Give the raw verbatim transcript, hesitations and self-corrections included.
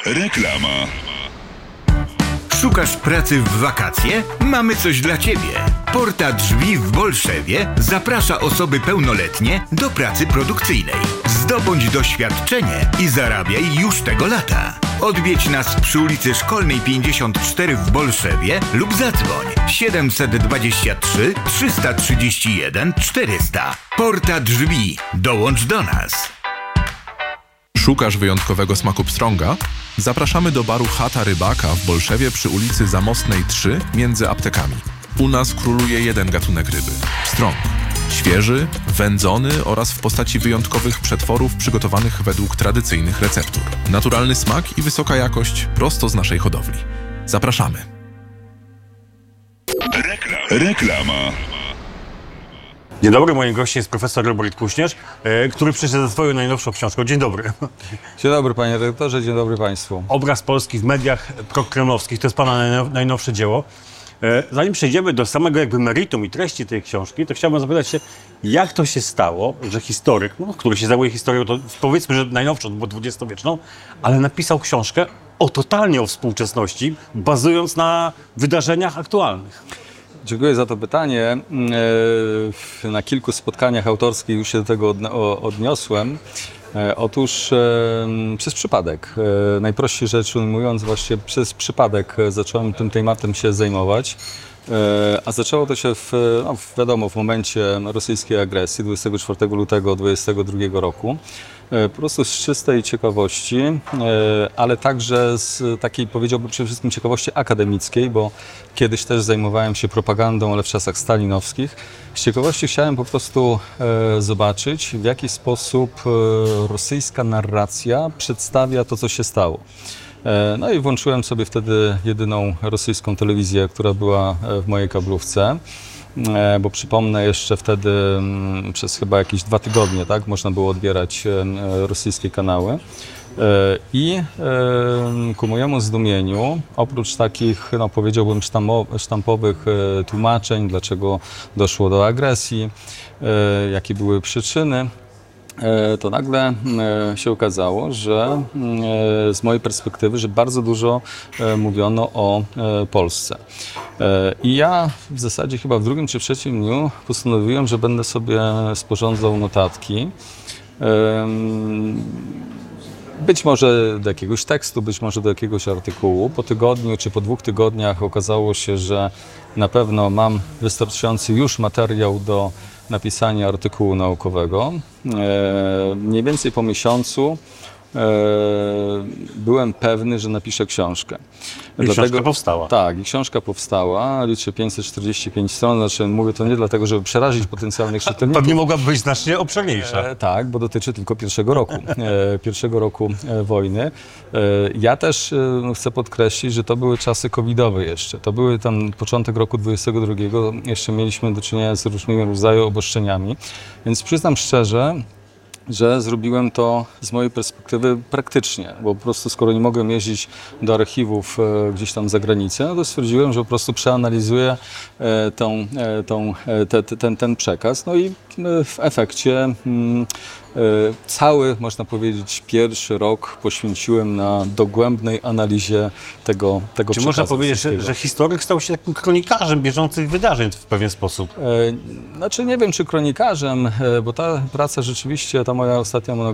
Reklama. Szukasz pracy w wakacje? Mamy coś dla Ciebie. Porta Drzwi w Bolszewie zaprasza osoby pełnoletnie do pracy produkcyjnej. Zdobądź doświadczenie i zarabiaj już tego lata. Odwiedź nas przy ulicy Szkolnej pięćdziesiąt cztery w Bolszewie lub zadzwoń siedem dwa trzy, trzysta trzydzieści jeden, czterysta. Porta Drzwi. Dołącz do nas. Szukasz wyjątkowego smaku pstrąga? Zapraszamy do baru Chata Rybaka w Bolszewie przy ulicy Zamostnej trzy między aptekami. U nas króluje jeden gatunek ryby – pstrąg. Świeży, wędzony oraz w postaci wyjątkowych przetworów przygotowanych według tradycyjnych receptur. Naturalny smak i wysoka jakość prosto z naszej hodowli. Zapraszamy. Reklama. Reklama. Dzień dobry, moim gościem jest profesor Robert Kuśnierz, e, który przyszedł ze swoją najnowszą książką. Dzień dobry. Dzień dobry, panie redaktorze, dzień dobry państwu. Obraz Polski w mediach prokremlowskich, to jest pana najnow, najnowsze dzieło. E, zanim przejdziemy do samego jakby meritum i treści tej książki, to chciałbym zapytać się, jak to się stało, że historyk, no, który się zajmuje historią, to powiedzmy, że najnowszą, bo dwudziestowieczną, ale napisał książkę o totalnie o współczesności, bazując na wydarzeniach aktualnych. Dziękuję za to pytanie. Na kilku spotkaniach autorskich już się do tego odniosłem. Otóż przez przypadek, najprościej rzecz ujmując, właśnie przez przypadek zacząłem tym tematem się zajmować. A zaczęło to się, w, no, wiadomo, w momencie rosyjskiej agresji dwudziestego czwartego lutego dwudziestego drugiego roku. Po prostu z czystej ciekawości, ale także z takiej, powiedziałbym, przede wszystkim ciekawości akademickiej, bo kiedyś też zajmowałem się propagandą, ale w czasach stalinowskich. Z ciekawości chciałem po prostu zobaczyć, w jaki sposób rosyjska narracja przedstawia to, co się stało. No i włączyłem sobie wtedy jedyną rosyjską telewizję, która była w mojej kablówce, bo przypomnę, jeszcze wtedy przez chyba jakieś dwa tygodnie, tak, można było odbierać rosyjskie kanały. I ku mojemu zdumieniu, oprócz takich, no powiedziałbym, sztampowych tłumaczeń, dlaczego doszło do agresji, jakie były przyczyny, to nagle się okazało, że z mojej perspektywy, że bardzo dużo mówiono o Polsce. I ja w zasadzie chyba w drugim czy trzecim dniu postanowiłem, że będę sobie sporządzał notatki. Być może do jakiegoś tekstu, być może do jakiegoś artykułu. Po tygodniu czy po dwóch tygodniach okazało się, że na pewno mam wystarczający już materiał do napisania artykułu naukowego. E, mniej więcej po miesiącu e, byłem pewny, że napiszę książkę. I dlatego, książka powstała. Tak, i książka powstała, liczy pięćset czterdzieści pięć stron, znaczy mówię to nie dlatego, żeby przerazić potencjalnych czytelników. Pewnie mogłaby być znacznie obszerniejsza. E, tak, bo dotyczy tylko pierwszego roku, e, pierwszego roku e, wojny. E, ja też e, chcę podkreślić, że to były czasy covidowe jeszcze. To były tam początek roku dwudziestego drugiego, jeszcze mieliśmy do czynienia z różnymi rodzaju obostrzeniami, więc przyznam szczerze, że zrobiłem to z mojej perspektywy praktycznie, bo po prostu skoro nie mogłem jeździć do archiwów e, gdzieś tam za granicę, no to stwierdziłem, że po prostu przeanalizuję e, tą, e, tą, e, te, te, ten, ten przekaz. No i e, w efekcie mm, e, cały, można powiedzieć, pierwszy rok poświęciłem na dogłębnej analizie tego, tego Czy przekazu. można powiedzieć, że, że historyk stał się takim kronikarzem bieżących wydarzeń w pewien sposób? E, znaczy nie wiem, czy kronikarzem, e, bo ta praca rzeczywiście, ta moja ostatnia monografia,